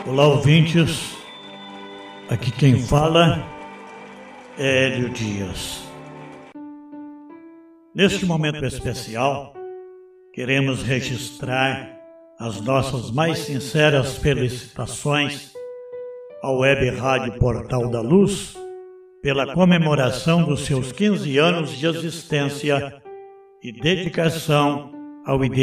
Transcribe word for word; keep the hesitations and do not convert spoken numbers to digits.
Olá, ouvintes. Aqui quem fala é Hélio Dias. Neste momento especial, queremos registrar as nossas mais sinceras felicitações ao Web Rádio Portal da Luz pela comemoração dos seus quinze anos de existência e dedicação ao ideal